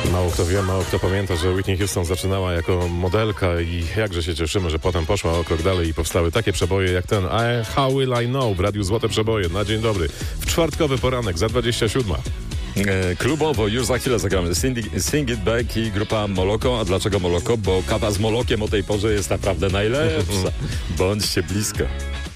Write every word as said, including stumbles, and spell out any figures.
Mało kto wie, mało kto pamięta, że Whitney Houston zaczynała jako modelka i jakże się cieszymy, że potem poszła o krok dalej i powstały takie przeboje jak ten I, How Will I Know w Radiu Złote Przeboje. Na dzień dobry. W czwartkowy poranek za dwadzieścia siódma. E, klubowo już za chwilę zagramy Sing, Sing It Back i grupa Moloko. A dlaczego Moloko? Bo kawa z Molokiem o tej porze jest naprawdę najlepsza. Bądźcie blisko.